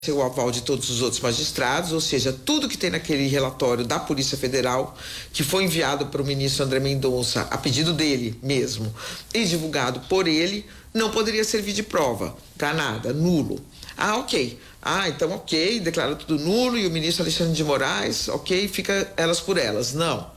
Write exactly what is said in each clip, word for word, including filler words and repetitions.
o aval de todos os outros magistrados, ou seja, tudo que tem naquele relatório da Polícia Federal, que foi enviado para o ministro André Mendonça, a pedido dele mesmo, e divulgado por ele, não poderia servir de prova para nada, nulo. Ah, ok. Ah, então ok, declara tudo nulo e o ministro Alexandre de Moraes, ok, fica elas por elas. Não.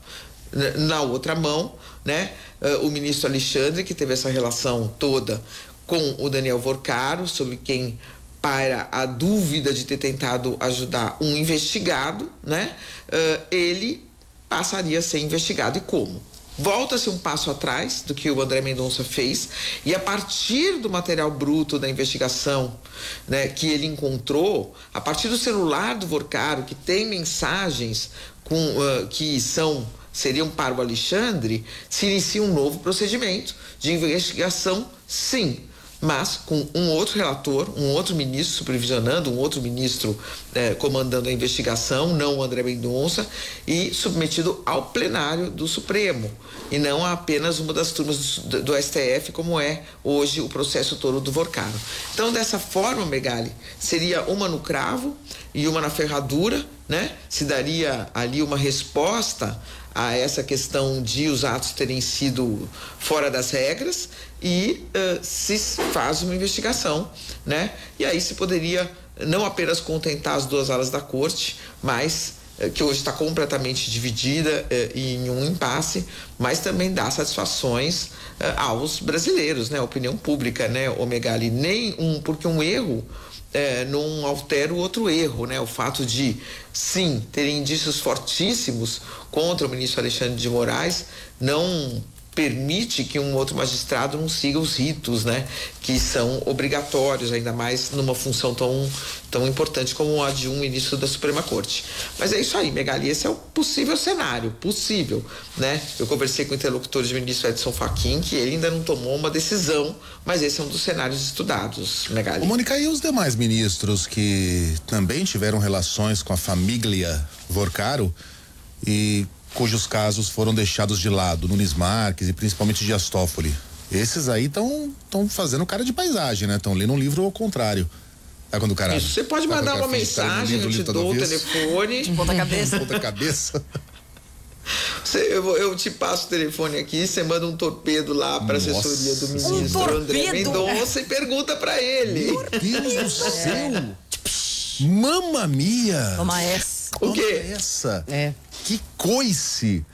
Na outra mão, né, o ministro Alexandre, que teve essa relação toda com o Daniel Vorcaro, sobre quem para a dúvida de ter tentado ajudar um investigado, né? Uh, ele passaria a ser investigado. E como? Volta-se um passo atrás do que o André Mendonça fez e a partir do material bruto da investigação, né, que ele encontrou, a partir do celular do Vorcaro, que tem mensagens com, uh, que são, seriam para o Alexandre, se inicia um novo procedimento de investigação, sim, mas com um outro relator, um outro ministro supervisionando, um outro ministro eh, comandando a investigação, não o André Mendonça, e submetido ao plenário do Supremo, e não a apenas uma das turmas do, do S T F, como é hoje o processo todo do Vorcaro. Então, dessa forma, Megali, seria uma no cravo e uma na ferradura, né? Se daria ali uma resposta a essa questão de os atos terem sido fora das regras e uh, se faz uma investigação, né? E aí se poderia não apenas contentar as duas alas da corte, mas uh, que hoje está completamente dividida uh, em um impasse, mas também dá satisfações uh, aos brasileiros, né? A opinião pública, né, o Megali? Nem um, porque um erro É, não altera o outro erro, né? O fato de, sim, ter indícios fortíssimos contra o ministro Alexandre de Moraes não permite que um outro magistrado não siga os ritos, né? Que são obrigatórios, ainda mais numa função tão, tão importante como a de um ministro da Suprema Corte. Mas é isso aí, Megali, esse é o possível cenário, possível, né? Eu conversei com o interlocutor do ministro Edson Fachin, que ele ainda não tomou uma decisão, mas esse é um dos cenários estudados, Megali. Ô, Mônica, e os demais ministros que também tiveram relações com a família Vorcaro e cujos casos foram deixados de lado, Nunes Marques e principalmente Dias Toffoli? Esses aí estão estão fazendo cara de paisagem, né? Estão lendo um livro ao contrário. É quando o cara... Isso, você pode mandar uma mensagem, eu te dou o telefone. De ponta cabeça. Ponta cabeça. Você, eu, eu te passo o telefone aqui, você manda um torpedo lá para a assessoria do ministro um André Mendonça e pergunta para ele. Meu Deus do céu! Mamma mia! Toma essa. O quê? Toma essa! É. Que coice!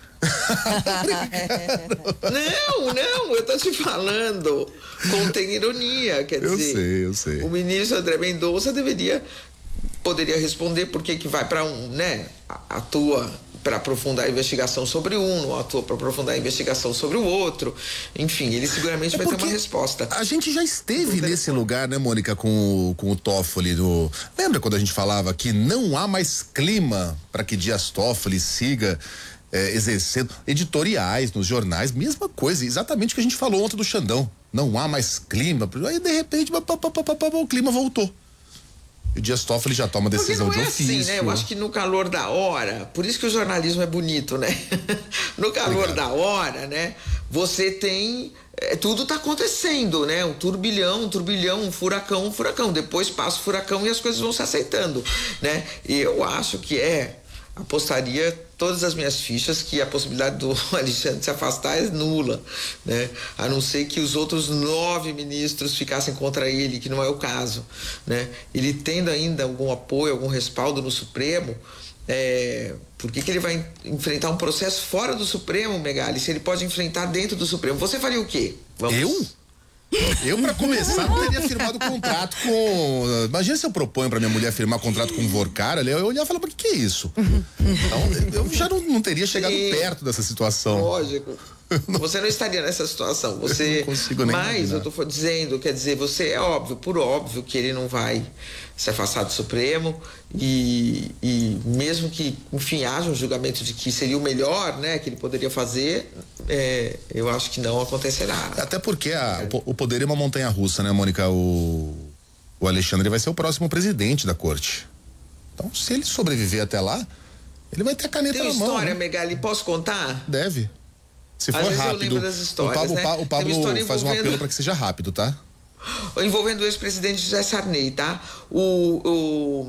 Não, não, eu tô te falando. Contém ironia, quer eu dizer. Eu sei, eu sei. O ministro André Mendonça deveria, poderia responder por que que vai para um, né? Atua para aprofundar a investigação sobre um, não atua para aprofundar a investigação sobre o outro. Enfim, ele seguramente é vai ter uma resposta. A gente já esteve nesse lugar, né, Mônica, com o, com o Toffoli. Do... Lembra quando a gente falava que não há mais clima para que Dias Toffoli siga é, exercendo editoriais nos jornais? Mesma coisa, exatamente o que a gente falou ontem do Xandão. Não há mais clima. Aí, de repente, pá, pá, pá, pá, pá, o clima voltou. E o Dias Toffoli já toma decisão Porque não é de ofício. assim, né? Eu acho que no calor da hora, por isso que o jornalismo é bonito, né? No calor Obrigado. da hora, né? Você tem, é, tudo tá acontecendo, né? Um turbilhão, um turbilhão, um furacão, um furacão. Depois passa o furacão e as coisas vão se aceitando, né? E eu acho que é, apostaria todas as minhas fichas que a possibilidade do Alexandre se afastar é nula, né? A não ser que os outros nove ministros ficassem contra ele, que não é o caso, né? Ele tendo ainda algum apoio, algum respaldo no Supremo, é, por que que ele vai enfrentar um processo fora do Supremo, Megali, se ele pode enfrentar dentro do Supremo? Você faria o quê? Vamos... Eu? Eu, pra começar, não teria firmado contrato com... Imagina se eu proponho pra minha mulher firmar contrato com o Vorcaro, eu olhar e falar, mas o que, que é isso? Então, eu já não, não teria chegado Sim. perto dessa situação. Lógico. Você não estaria nessa situação. Você... Eu não consigo nem Mas imaginar. eu tô dizendo, quer dizer, você é óbvio, por óbvio que ele não vai se afastar do Supremo e, e mesmo que, enfim, haja um julgamento de que seria o melhor, né, que ele poderia fazer, é, eu acho que não acontecerá. Até porque a, o, o poder é uma montanha-russa, né, Mônica? O, o Alexandre vai ser o próximo presidente da corte. Então, se ele sobreviver até lá, ele vai ter a caneta Tem na mão. Tem história, né? Megali, posso contar? Deve. Se for Às vezes rápido, eu lembro das histórias, o Pablo, né? o Pablo faz envolvendo... um apelo para que seja rápido, tá? envolvendo o ex-presidente José Sarney, tá? O, o